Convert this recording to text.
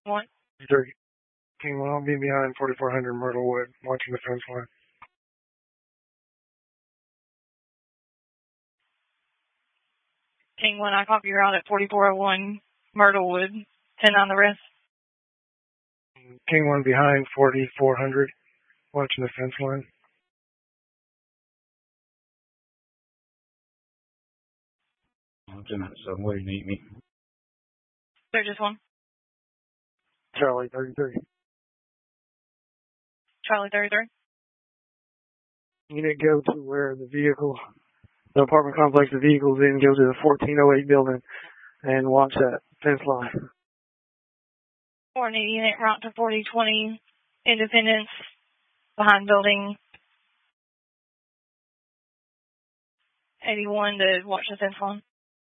One. 3. King 1, I'll be behind 4400 Myrtle Wood, watching the fence line. King 1, I copy you out at 4401 Myrtle Wood. 10 on the rest. King 1 behind 4400, watching the fence line. So where do you need me? Sturgis 1. Charlie 33. Charlie 33. Unit, go to where the apartment complex the vehicle's in, go to the 1408 building and watch that fence line. 480 unit, route to 4020 Independence, behind building 81 to watch the fence line.